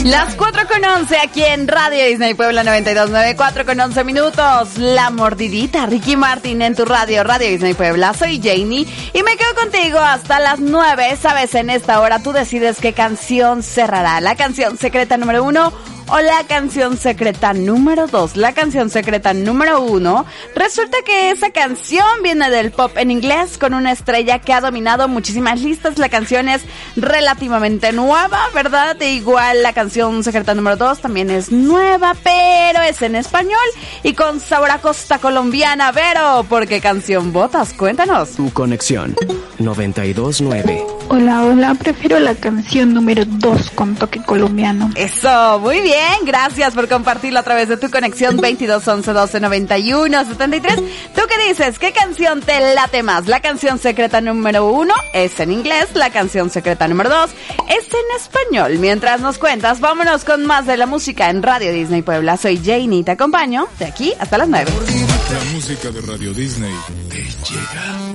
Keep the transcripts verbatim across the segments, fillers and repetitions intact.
Las cuatro con once aquí en Radio Disney Puebla noventa y dos punto nueve, cuatro con once minutos. La mordidita, Ricky Martin en tu radio, Radio Disney Puebla. Soy Janie y me quedo contigo hasta las nueve. Sabes, en esta hora tú decides qué canción cerrará. La canción secreta número uno o la canción secreta número dos. La canción secreta número uno, resulta que esa canción viene del pop en inglés con una estrella que ha dominado muchísimas listas. La canción es relativamente nueva, ¿verdad? E igual la canción secreta número dos también es nueva, pero es en español y con sabor a costa colombiana. Vero, ¿por qué canción votas? Cuéntanos. Tu conexión noventa y dos punto nueve. Hola, hola, prefiero la canción número dos con toque colombiano. Eso, muy bien. Bien, gracias por compartirlo a través de tu conexión veintidós once doce noventa y uno setenta y tres. ¿Tú qué dices? ¿Qué canción te late más? La canción secreta número uno es en inglés, la canción secreta número dos es en español. Mientras nos cuentas, vámonos con más de la música en Radio Disney Puebla. Soy Janie y te acompaño de aquí hasta las nueve. La música de Radio Disney te llega.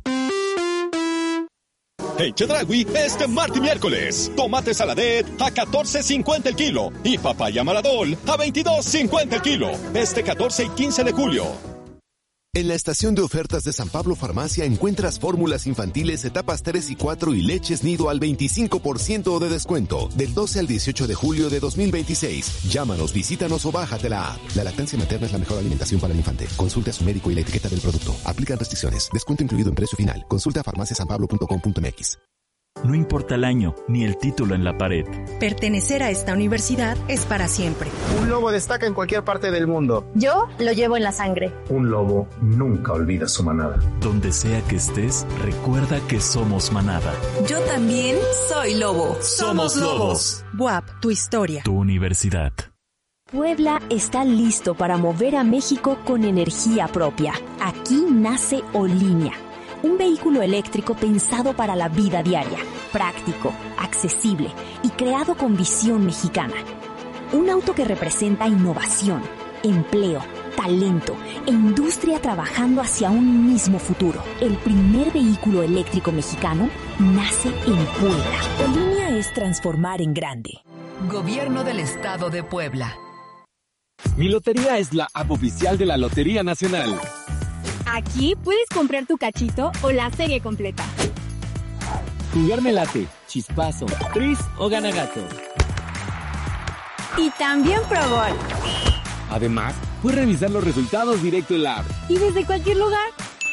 En Chedraui, este martes y miércoles, tomate saladet a catorce cincuenta el kilo y papaya maradol a veintidós cincuenta el kilo, este catorce y quince de julio. En la estación de ofertas de San Pablo Farmacia encuentras fórmulas infantiles etapas tres y cuatro y leches nido al veinticinco por ciento de descuento, del doce al dieciocho de julio de dos mil veintiséis. Llámanos, visítanos o bájate la app. La lactancia materna es la mejor alimentación para el infante. Consulte a su médico y la etiqueta del producto. Aplican restricciones. Descuento incluido en precio final. Consulta farmacia san pablo punto com punto m x. No importa el año, ni el título en la pared. Pertenecer a esta universidad es para siempre. Un lobo destaca en cualquier parte del mundo. Yo lo llevo en la sangre. Un lobo nunca olvida su manada. Donde sea que estés, recuerda que somos manada. Yo también soy lobo. Somos lobos. B U A P, tu historia. Tu universidad. Puebla está listo para mover a México con energía propia. Aquí nace Olinia. Un vehículo eléctrico pensado para la vida diaria, práctico, accesible y creado con visión mexicana. Un auto que representa innovación, empleo, talento e industria trabajando hacia un mismo futuro. El primer vehículo eléctrico mexicano nace en Puebla. Olinia es transformar en grande. Gobierno del Estado de Puebla. Mi lotería es la app oficial de la Lotería Nacional. Aquí puedes comprar tu cachito o la serie completa. Jugarme late, chispazo, tris o ganagato. Y también Pro Gol. Además, puedes revisar los resultados directo en la app. Y desde cualquier lugar.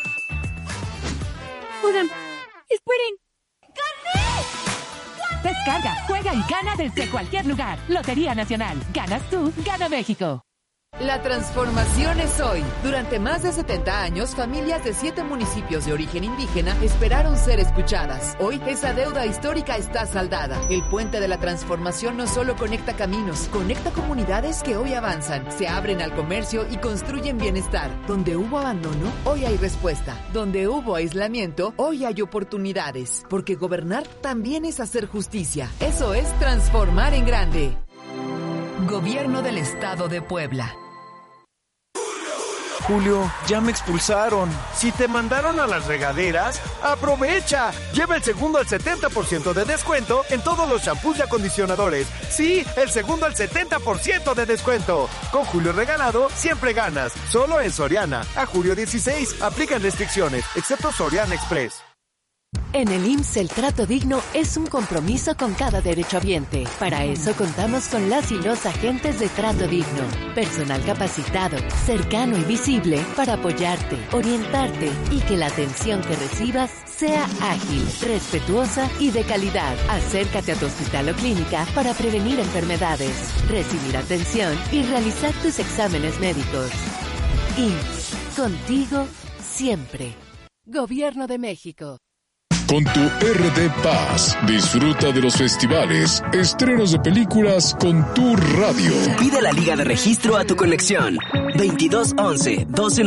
Oigan, esperen. ¡Gané! Descarga, juega y gana desde cualquier lugar. Lotería Nacional. Ganas tú, gana México. La transformación es hoy. Durante más de setenta años, familias de siete municipios de origen indígena esperaron ser escuchadas. Hoy, esa deuda histórica está saldada. El puente de la transformación no solo conecta caminos, conecta comunidades que hoy avanzan, se abren al comercio y construyen bienestar. Donde hubo abandono, hoy hay respuesta. Donde hubo aislamiento, hoy hay oportunidades. Porque gobernar también es hacer justicia. Eso es transformar en grande. Gobierno del Estado de Puebla. Julio, ya me expulsaron. Si te mandaron a las regaderas, aprovecha. Lleva el segundo al setenta por ciento de descuento en todos los champús y acondicionadores. Sí, el segundo al setenta por ciento de descuento. Con Julio regalado, siempre ganas. Solo en Soriana. A julio dieciséis, aplican restricciones, excepto Soriana Express. En el I M S S el trato digno es un compromiso con cada derechohabiente. Para eso contamos con las y los agentes de trato digno. Personal capacitado, cercano y visible para apoyarte, orientarte y que la atención que recibas sea ágil, respetuosa y de calidad. Acércate a tu hospital o clínica para prevenir enfermedades, recibir atención y realizar tus exámenes médicos. I M S S, contigo siempre. Gobierno de México. Con tu R D Paz, disfruta de los festivales, estrenos de películas con tu radio. Pide la liga de registro a tu conexión. veintidós once doce